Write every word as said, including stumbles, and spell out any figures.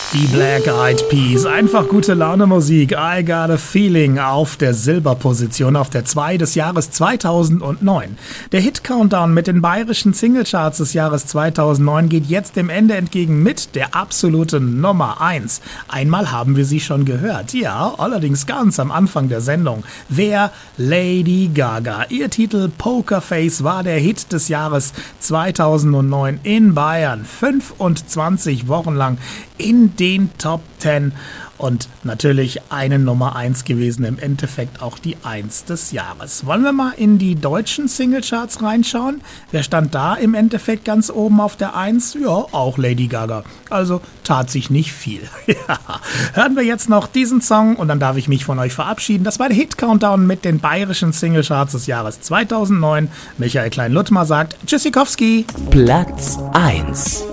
Die Black Eyed Peas, einfach gute Laune Musik, I Got a Feeling auf der Silberposition auf der zwei des Jahres zweitausendneun. Der Hit-Countdown mit den bayerischen Singlecharts des Jahres zweitausendneun geht jetzt dem Ende entgegen mit der absoluten Nummer eins. Einmal haben wir sie schon gehört, ja, allerdings ganz am Anfang der Sendung. Wer? Lady Gaga. Ihr Titel Pokerface war der Hit des Jahres zweitausendneun in Bayern. fünfundzwanzig Wochen lang in den Top zehn und natürlich eine Nummer eins gewesen, im Endeffekt auch die eins des Jahres. Wollen wir mal in die deutschen Singlecharts reinschauen? Wer stand da im Endeffekt ganz oben auf der eins? Ja, auch Lady Gaga. Also tat sich nicht viel. Ja. Hören wir jetzt noch diesen Song und dann darf ich mich von euch verabschieden. Das war der Hit-Countdown mit den bayerischen Singlecharts des Jahres zweitausendneun. Michael Klein-Luttmer sagt Tschüssikowski. Platz eins.